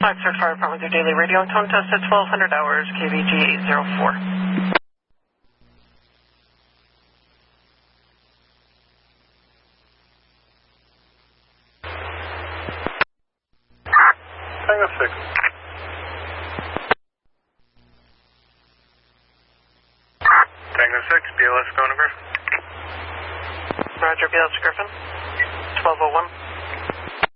5 Search Fire Department with your daily radio and tone test at 1200 hours, KVG 804. Tango 6. Tango 6, BLS phone number. Roger, BLS Griffin, 1201.